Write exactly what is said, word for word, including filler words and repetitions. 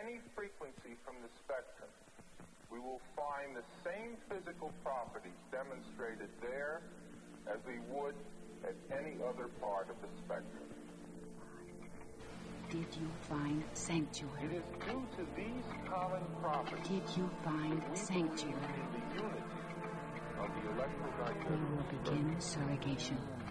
any frequency from the spectrum, we will find the same physical properties demonstrated there as we would at any other part of the spectrum. Did you find sanctuary? It is due to these common properties. Did you find sanctuary? The unity of the electromagnetic. We will begin surrogation.